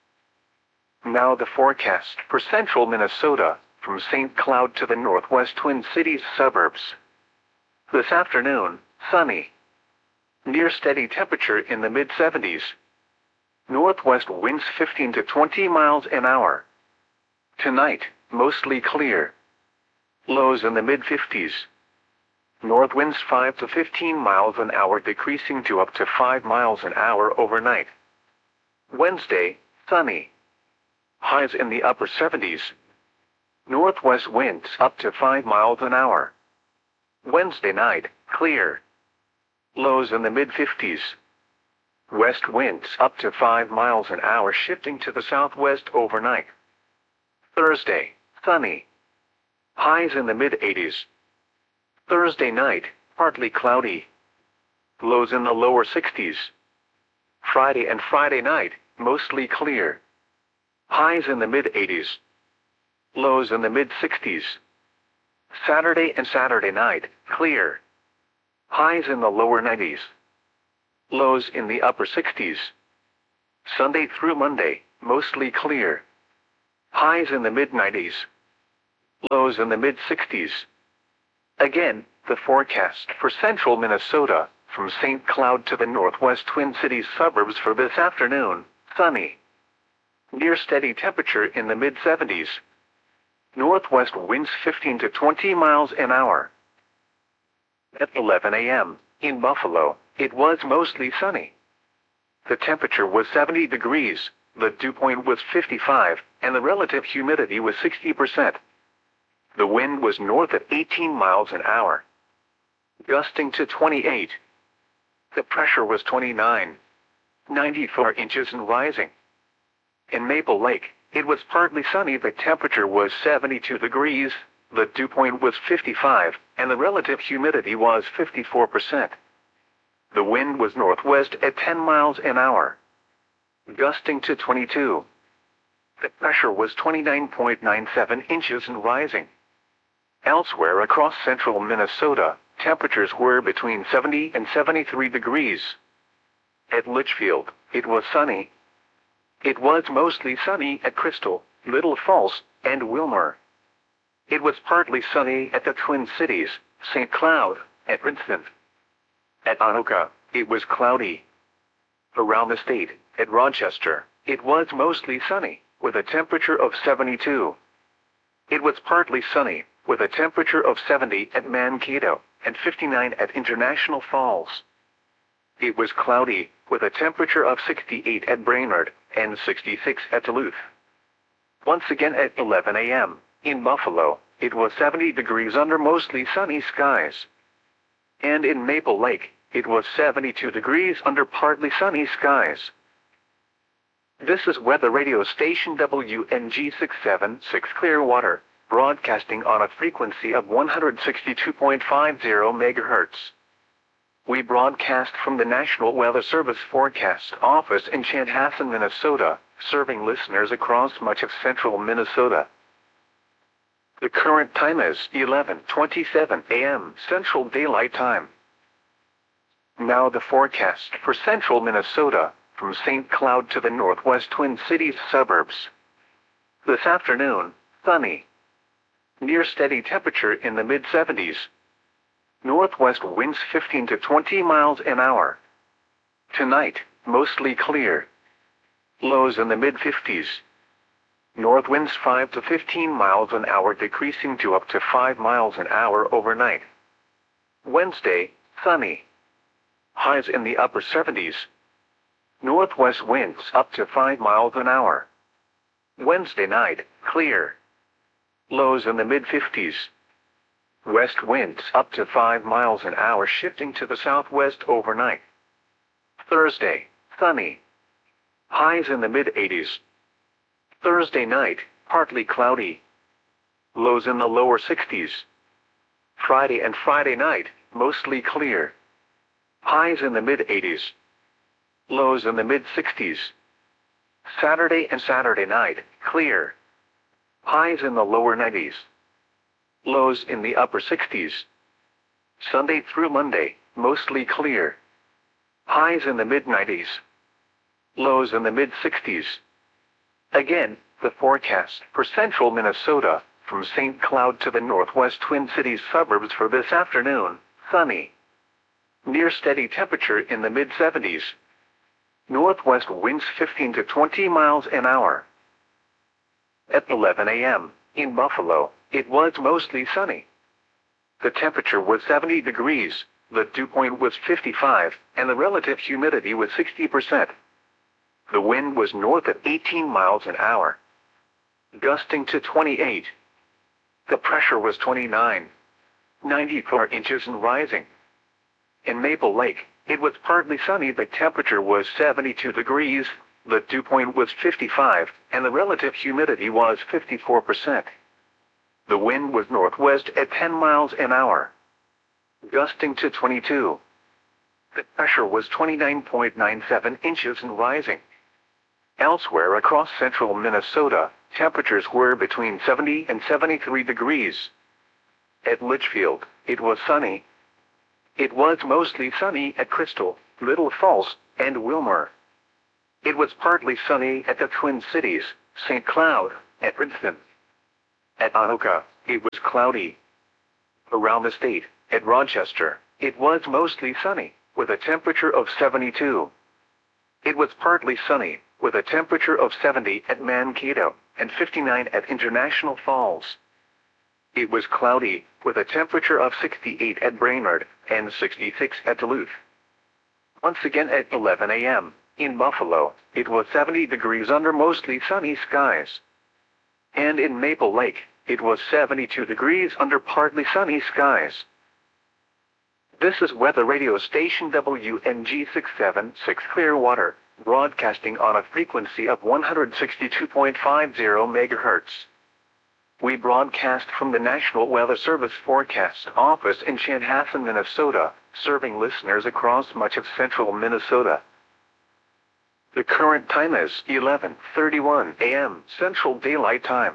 Speaker 1: Now the forecast for central Minnesota, from Saint Cloud to the northwest Twin Cities suburbs. This afternoon, sunny. Near steady temperature in the mid seventies. Northwest winds fifteen to twenty miles an hour. Tonight, mostly clear. Lows in the mid fifties. North winds five to fifteen miles an hour, decreasing to up to five miles an hour overnight. Wednesday, sunny. Highs in the upper seventies. Northwest winds up to five miles an hour. Wednesday night, clear. Lows in the mid fifties. West winds up to five miles an hour, shifting to the southwest overnight. Thursday, sunny. Highs in the mid eighties. Thursday night, partly cloudy. Lows in the lower sixties. Friday and Friday night, mostly clear. Highs in the mid eighties. Lows in the mid sixties. Saturday and Saturday night, clear. Highs in the lower nineties. Lows in the upper sixties. Sunday through Monday, mostly clear. Highs in the mid nineties. Lows in the mid sixties. Again, the forecast for central Minnesota, from Saint Cloud to the northwest Twin Cities suburbs for this afternoon, sunny. Near steady temperature in the mid seventies. Northwest winds fifteen to twenty miles an hour. At eleven a m, in Buffalo, it was mostly sunny. The temperature was seventy degrees, the dew point was fifty-five, and the relative humidity was sixty percent. The wind was north at eighteen miles an hour, gusting to twenty-eight. The pressure was twenty-nine, ninety-four inches and rising. In Maple Lake, it was partly sunny. The temperature was seventy-two degrees, the dew point was fifty-five, and the relative humidity was fifty-four percent. The wind was northwest at ten miles an hour, gusting to twenty-two. The pressure was twenty-nine point nine seven inches and rising. Elsewhere across central Minnesota, temperatures were between seventy and seventy-three degrees. At Litchfield, it was sunny. It was mostly sunny at Crystal, Little Falls, and Wilmer. It was partly sunny at the Twin Cities, Saint Cloud, and Princeton. At Anoka, it was cloudy. Around the state, at Rochester, it was mostly sunny, with a temperature of seventy-two. It was partly sunny, with a temperature of seventy at Mankato, and fifty-nine at International Falls. It was cloudy, with a temperature of sixty-eight at Brainerd, and sixty-six at Duluth. Once again at eleven a m, in Buffalo, it was seventy degrees under mostly sunny skies. And in Maple Lake, it was seventy-two degrees under partly sunny skies. This is weather radio station W N G six seventy-six Clearwater, broadcasting on a frequency of one hundred sixty-two point five zero megahertz. We broadcast from the National Weather Service Forecast Office in Chanhassen, Minnesota, serving listeners across much of central Minnesota. The current time is eleven twenty-seven a m Central Daylight Time. Now the forecast for central Minnesota, from Saint Cloud to the northwest Twin Cities suburbs. This afternoon, sunny. Near steady temperature in the mid seventies. Northwest winds fifteen to twenty miles an hour. Tonight, mostly clear. Lows in the mid fifties. North winds five to fifteen miles an hour, decreasing to up to five miles an hour overnight. Wednesday, sunny. Highs in the upper seventies. Northwest winds up to five miles an hour. Wednesday night, clear. Lows in the mid fifties. West winds up to five miles an hour, shifting to the southwest overnight. Thursday, sunny. Highs in the mid eighties. Thursday night, partly cloudy. Lows in the lower sixties. Friday and Friday night, mostly clear. Highs in the mid eighties. Lows in the mid sixties. Saturday and Saturday night, clear. Highs in the lower nineties. Lows in the upper sixties. Sunday through Monday, mostly clear. Highs in the mid nineties. Lows in the mid sixties. Again, the forecast for central Minnesota, from Saint Cloud to the northwest Twin Cities suburbs for this afternoon, sunny. Near steady temperature in the mid seventies. Northwest winds fifteen to twenty miles an hour. At eleven a m, in Buffalo, it was mostly sunny. The temperature was seventy degrees, the dew point was fifty-five, and the relative humidity was sixty percent. The wind was north at eighteen miles an hour, gusting to twenty-eight. The pressure was twenty-nine, ninety-four inches and rising. In Maple Lake, it was partly sunny. The temperature was seventy-two degrees, the dew point was fifty-five, and the relative humidity was fifty-four percent. The wind was northwest at ten miles an hour, gusting to twenty-two. The pressure was twenty-nine point nine seven inches and rising. Elsewhere across central Minnesota, temperatures were between seventy and seventy-three degrees. At Litchfield, it was sunny. It was mostly sunny at Crystal, Little Falls, and Wilmer. It was partly sunny at the Twin Cities, Saint Cloud, and Princeton. At Anoka, it was cloudy. Around the state, at Rochester, it was mostly sunny, with a temperature of seventy-two. It was partly sunny, with a temperature of seventy at Mankato, and fifty-nine at International Falls. It was cloudy, with a temperature of sixty-eight at Brainerd, and sixty-six at Duluth. Once again at eleven a m, in Buffalo, it was seventy degrees under mostly sunny skies. And in Maple Lake, it was seventy-two degrees under partly sunny skies. This is weather radio station W N G six seven six Clearwater, broadcasting on a frequency of one hundred sixty-two point five zero megahertz. We broadcast from the National Weather Service Forecast Office in Chanhassen, Minnesota, serving listeners across much of central Minnesota. The current time is eleven thirty-one a m Central Daylight Time.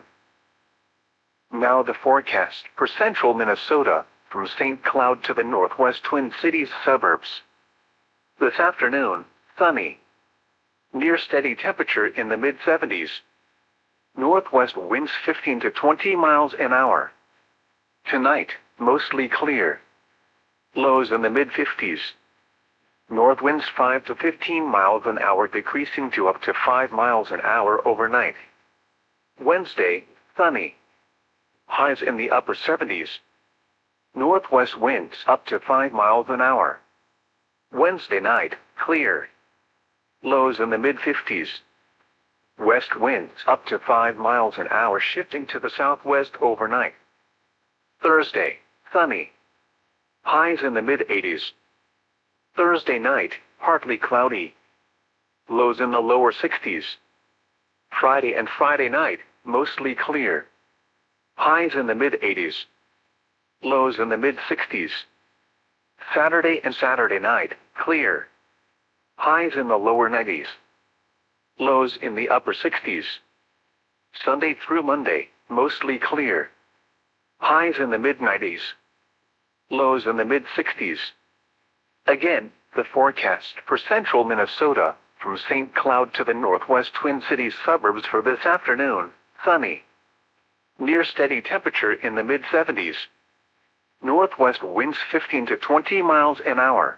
Speaker 1: Now the forecast for central Minnesota, from Saint Cloud to the northwest Twin Cities suburbs. This afternoon, sunny. Near steady temperature in the mid seventies. Northwest winds fifteen to twenty miles an hour. Tonight, mostly clear. Lows in the mid fifties. North winds five to fifteen miles an hour, decreasing to up to five miles an hour overnight. Wednesday, sunny. Highs in the upper seventies. Northwest winds up to five miles an hour. Wednesday night, clear. Lows in the mid fifties. West winds up to five miles an hour, shifting to the southwest overnight. Thursday, sunny. Highs in the mid eighties. Thursday night, partly cloudy. Lows in the lower sixties. Friday and Friday night, mostly clear. Highs in the mid eighties. Lows in the mid sixties. Saturday and Saturday night, clear. Highs in the lower nineties. Lows in the upper sixties. Sunday through Monday, mostly clear. Highs in the mid nineties. Lows in the mid sixties. Again, the forecast for central Minnesota, from Saint Cloud to the northwest Twin Cities suburbs for this afternoon, sunny. Near steady temperature in the mid seventies. Northwest winds fifteen to twenty miles an hour.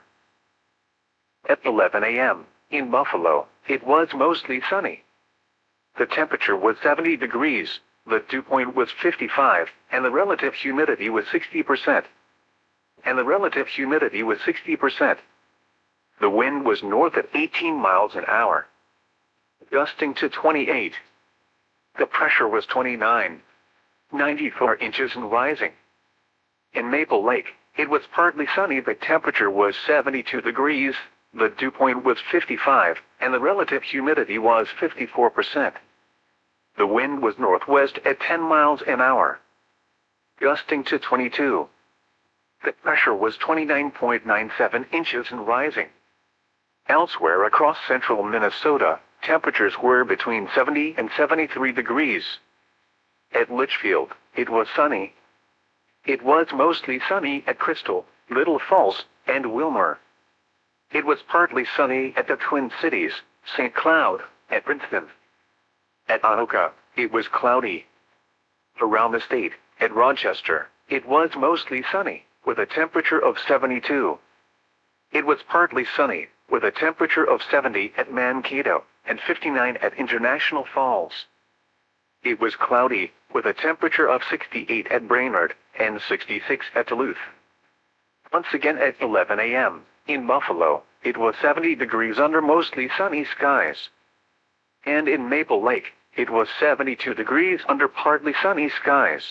Speaker 1: At eleven a m, in Buffalo, it was mostly sunny. The temperature was seventy degrees, the dew point was fifty-five, and the relative humidity was sixty percent. And the relative humidity was sixty percent. The wind was north at eighteen miles an hour, gusting to twenty-eight. The pressure was twenty-nine, ninety-four inches and rising. In Maple Lake, it was partly sunny. The temperature was seventy-two degrees, the dew point was fifty-five, and the relative humidity was fifty-four percent. The wind was northwest at ten miles an hour, gusting to twenty-two. The pressure was twenty-nine point nine seven inches and rising. Elsewhere across central Minnesota, temperatures were between seventy and seventy-three degrees. At Litchfield, it was sunny. It was mostly sunny at Crystal, Little Falls, and Wilmer. It was partly sunny at the Twin Cities, Saint Cloud, and Princeton. At Anoka, it was cloudy. Around the state, at Rochester, it was mostly sunny, with a temperature of seventy-two. It was partly sunny, with a temperature of seventy at Mankato, and fifty-nine at International Falls. It was cloudy, with a temperature of sixty-eight at Brainerd, and sixty-six at Duluth. Once again at eleven a m, in Buffalo, it was seventy degrees under mostly sunny skies. And in Maple Lake, it was seventy-two degrees under partly sunny skies.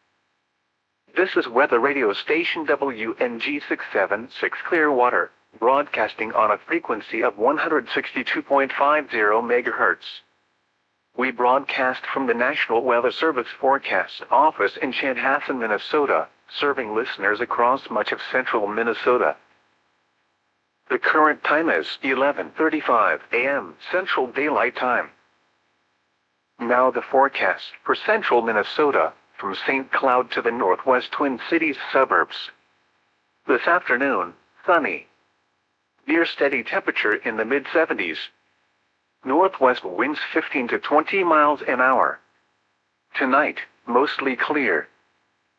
Speaker 1: This is weather radio station W N G six seven six Clearwater, broadcasting on a frequency of one hundred sixty-two point five zero megahertz. We broadcast from the National Weather Service Forecast Office in Chanhassen, Minnesota, serving listeners across much of central Minnesota. The current time is eleven thirty-five a m Central Daylight Time. Now the forecast for central Minnesota, from Saint Cloud to the northwest Twin Cities suburbs. This afternoon, sunny. Near steady temperature in the mid seventies. Northwest winds fifteen to twenty miles an hour. Tonight, mostly clear.